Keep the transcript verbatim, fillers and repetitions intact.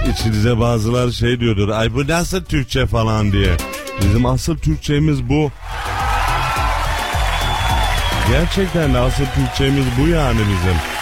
İçinize bazıları şey diyordur. Ay bu nasıl Türkçe falan diye. Bizim asıl Türkçemiz bu. Gerçekten de asıl Türkçemiz bu yani bizim.